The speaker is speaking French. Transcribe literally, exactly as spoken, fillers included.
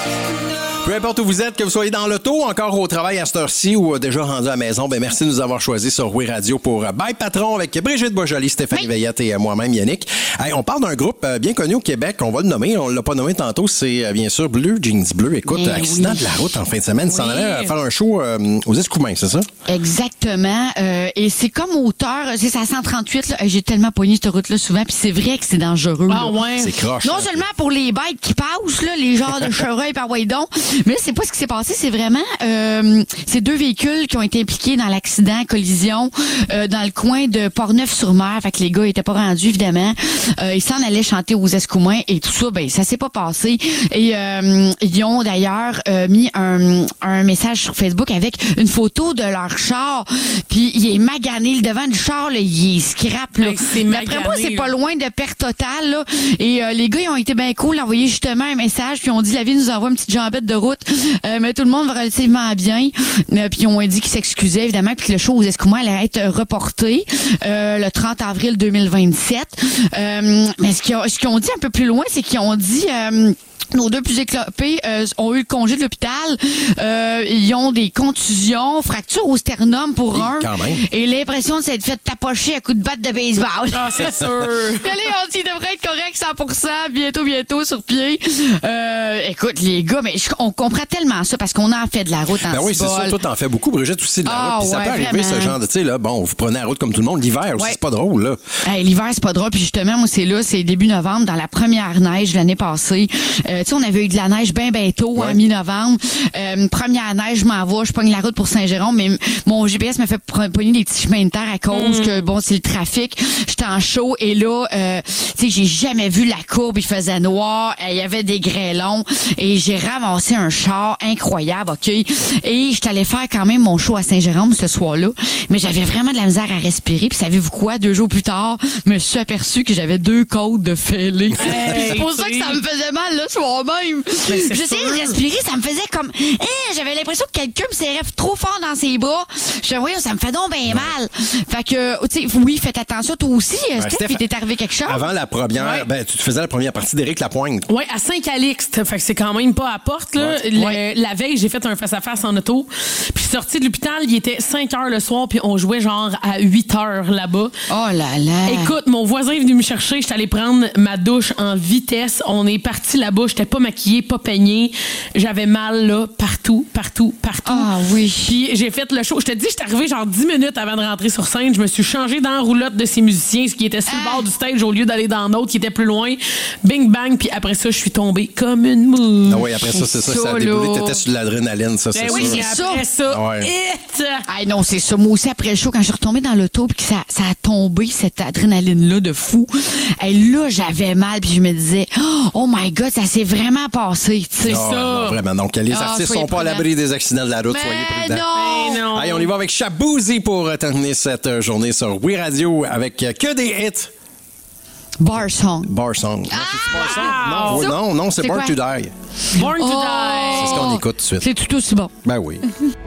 Peu importe où vous êtes, que vous soyez dans l'auto, encore au travail à cette heure-ci ou déjà rendu à la maison, ben merci de nous avoir choisis sur Rouge Radio pour Bye Patron avec Brigitte Boisjoli, Stéphanie oui. Veillette et moi-même Yannick. Hey, on parle d'un groupe bien connu au Québec, on va le nommer, on l'a pas nommé tantôt, c'est bien sûr Bleu Jeans Bleu. Écoute, Mais accident oui. de la route en fin de semaine, oui. s'en allait faire un show euh, aux Escoumins, c'est ça? Exactement, euh, et c'est comme auteur, c'est à cent trente-huit, là, j'ai tellement pogné cette route-là souvent, puis c'est vrai que c'est dangereux. Ah ouais. C'est croche. Non hein, seulement pour les bêtes qui passent, là, les genres de chevreuils par Waydon, mais là, c'est pas ce qui s'est passé, c'est vraiment euh, ces deux véhicules qui ont été impliqués dans l'accident, collision, euh, dans le coin de Portneuf-sur-Mer. Fait que les gars étaient pas rendus, évidemment. Euh, ils s'en allaient chanter aux Escoumins et tout ça, ben ça s'est pas passé. Et euh, ils ont d'ailleurs euh, mis un, un message sur Facebook avec une photo de leur char. Puis il est magané, le devant du char, là, il est scrap. Là. Ben, D'après moi, c'est pas loin de perte totale. Là. Et euh, les gars, ils ont été bien cool, envoyé justement un message, puis ils ont dit la vie nous envoie une petite jambette de route. Euh, mais tout le monde va relativement bien. Euh, puis ils ont dit qu'ils s'excusaient, évidemment, puis que le show aux Escoumins allait être reporté euh, le trente avril deux mille vingt-sept. Euh, mais ce qu'ils ont, ce qu'ils ont dit un peu plus loin, c'est qu'ils ont dit... Euh, Nos deux plus éclopés euh, ont eu le congé de l'hôpital. Euh, ils ont des contusions, fractures au sternum pour un. Quand même. Et l'impression de s'être fait tapocher à coups de batte de baseball. Ah, c'est sûr. Puis allez, on dit, il devrait être correct cent pour cent, bientôt, bientôt, sur pied. Euh, écoute, les gars, mais je, on comprend tellement ça parce qu'on en fait de la route en Ben oui, c'est ça. Toi, t'en fais beaucoup, Brigitte, aussi de la ah, route. Puis ça ouais, peut arriver, vraiment. ce genre de, tu sais, là, bon, vous prenez la route comme tout le monde. L'hiver aussi, ouais. c'est pas drôle, là. Hey, l'hiver, c'est pas drôle. Puis justement, moi, c'est là, c'est début novembre, dans la première neige l'année passée. Euh, tu sais, on avait eu de la neige bien, bien tôt, ouais. en mi-novembre. Euh, première neige, je m'en vais, je pogne la route pour Saint-Jérôme, mais mon G P S m'a fait pogner des petits chemins de terre à cause mm. que, bon, c'est le trafic. J'étais en chaud et là, euh, tu sais, j'ai jamais vu la courbe, il faisait noir, il y avait des grêlons et j'ai ramassé un char incroyable, OK? Et j'étais allée faire quand même mon show à Saint-Jérôme ce soir-là, mais j'avais vraiment de la misère à respirer. Puis savez-vous quoi? Deux jours plus tard, je me suis aperçu que j'avais deux côtes de fêlée. Hey, c'est pour ça que ça me faisait mal le soir même. J'essayais de respirer, ça me faisait comme... Hein, j'avais l'impression que quelqu'un me serrait trop fort dans ses bras. Je me voyais, ça me fait donc bien mal. Fait que, tu sais, oui, faites attention, toi aussi. Ouais, Steph, il t'est arrivé quelque chose? Avant la première, ouais. ben, tu te faisais la première partie d'Éric Lapointe. Oui, à Saint-Calixte. Fait que c'est quand même pas à porte, là. Ouais. Le, ouais. La veille, j'ai fait un face-à-face en auto. Puis sorti de l'hôpital, il était cinq heures le soir, puis on jouait genre à huit heures là-bas. Oh là là! Écoute, mon voisin est venu me chercher, j'étais allée prendre ma douche en vitesse. On est parti là-bas, j'étais pas maquillée, pas peignée. J'avais mal, là, partout, partout, partout. Ah oui. Puis j'ai fait le show. Je te dis, j'étais arrivée genre dix minutes avant de rentrer sur scène. Je me suis changée dans la roulotte de ces musiciens, ce qui était sur ah. le bord du stage au lieu d'aller dans l'autre qui était plus loin. Bing bang, puis après ça, je suis tombée comme une mouche. Ah oui, après ça, c'est ça, ça, ça a déboulé. T'étais sur de l'adrénaline, ça, c'est ben oui, sûr. Oui, c'est après ça. ça. Ouais. Ah non, c'est ça. Moi aussi, après le show, quand je suis retombée dans l'auto, puis que ça, ça a tombé, cette adrénaline-là de fou, et là, j'avais mal, puis je me disais, oh my God, ça s'est vraiment passé. C'est oh, ça. Non, vraiment. Donc, les ah, artistes sont pas à l'abri des accidents de la route. Mais soyez prudents. Non. Mais non. Allez, on y va avec Shaboozey pour terminer cette journée sur Oui Radio avec que des hits. Bar Song. Bar Song. Ah! Bar Song? Non, ça, non, non, c'est, c'est Born quoi? to Die. Born to oh! Die. C'est ce qu'on écoute tout de suite. C'est tout aussi bon. Ben oui.